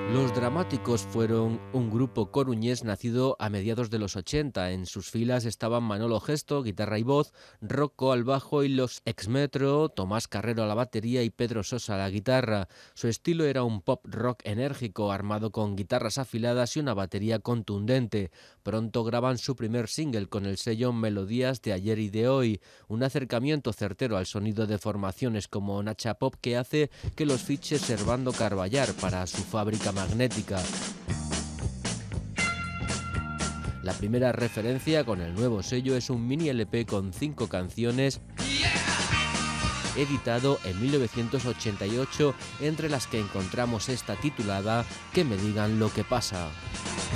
Los Dramáticos fueron un grupo coruñés nacido a mediados de los 80. En sus filas estaban Manolo Gesto, guitarra y voz, Rocco al bajo y los ex-Metro, Tomás Carrero a la batería y Pedro Sosa a la guitarra. Su estilo era un pop rock enérgico, armado con guitarras afiladas y una batería contundente. Pronto graban su primer single con el sello Melodías de ayer y de hoy, un acercamiento certero al sonido de formaciones como Nacha Pop que hace que los fiche Servando Carballar para su Fábrica Magnética. La primera referencia con el nuevo sello es un mini LP con 5 canciones editado en 1988, entre las que encontramos esta titulada Que me digan lo que pasa.